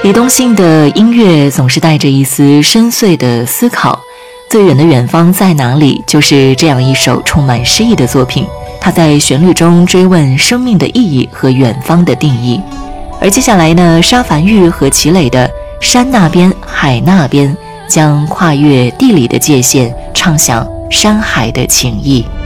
李东信的音乐总是带着一丝深邃的思考，最远的远方在哪里，就是这样一首充满诗意的作品。他在旋律中追问生命的意义和远方的定义。而接下来呢，沙凡玉和齐磊的山那边海那边，将跨越地理的界限，唱响山海的情谊。